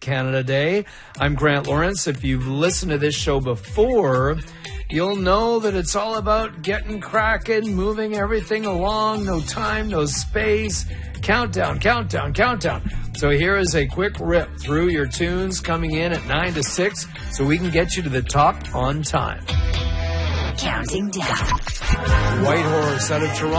Canada Day. I'm Grant Lawrence. If you've listened to this show before, you'll know that it's all about getting cracking, moving everything along, no time, no space. Countdown, countdown, countdown. So here is a quick rip through your tunes coming in at 9 to 6 so we can get you to the top on time. Counting down. White Horse out of Toronto.